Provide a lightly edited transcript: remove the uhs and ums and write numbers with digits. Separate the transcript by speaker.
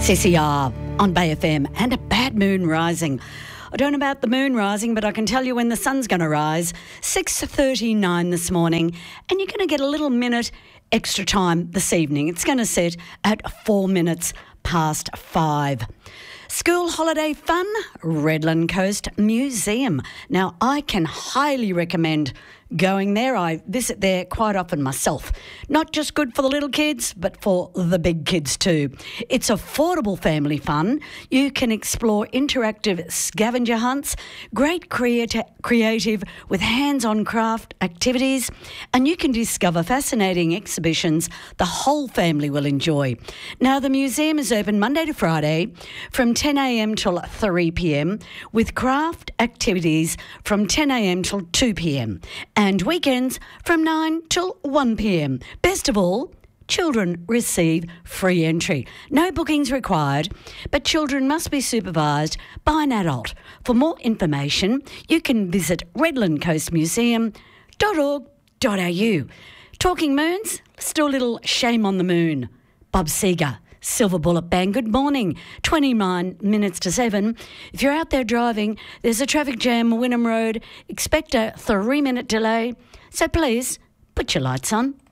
Speaker 1: CCR on Bay FM and a bad moon rising. I don't know about the moon rising, but I can tell you when the sun's going to rise. 6:39 this morning, and you're going to get a little minute extra time this evening. It's going to set at 4 minutes past 5. School holiday fun, Redland Coast Museum. Now, I can highly recommend going there. I visit there quite often myself. Not just good for the little kids, but for the big kids too. It's affordable family fun. You can explore interactive scavenger hunts, great creative with hands-on craft activities, and you can discover fascinating exhibitions the whole family will enjoy. Now, the museum is open Monday to Friday from 10 a.m. till 3 p.m. with craft activities from 10 a.m. till 2 p.m. and weekends from 9 till 1 p.m. Best of all, children receive free entry. No bookings required, but children must be supervised by an adult. For more information, you can visit redlandcoastmuseum.org.au. Talking moons, let's do a little Shame on the Moon. Bob Seger, Silver Bullet Band. Good morning. 29 minutes to 7. If you're out there driving, there's a traffic jam on Wynnum Road. Expect a 3-minute delay. So please, put your lights on.